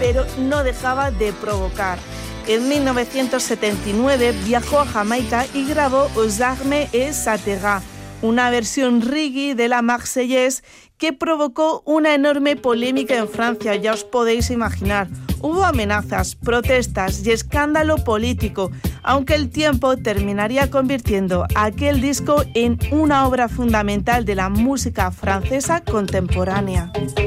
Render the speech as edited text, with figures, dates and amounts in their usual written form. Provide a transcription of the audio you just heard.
pero no dejaba de provocar. En 1979 viajó a Jamaica y grabó Aux armes et ça t'ira, una versión reggae de la Marseillaise que provocó una enorme polémica en Francia, ya os podéis imaginar. Hubo amenazas, protestas y escándalo político, aunque el tiempo terminaría convirtiendo aquel disco en una obra fundamental de la música francesa contemporánea.